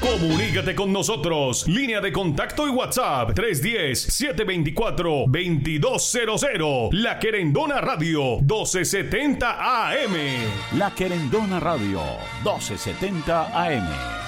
Comunícate con nosotros. Línea de contacto y WhatsApp 310-724-2200. La Querendona Radio 1270 AM. La Querendona Radio 1270 AM.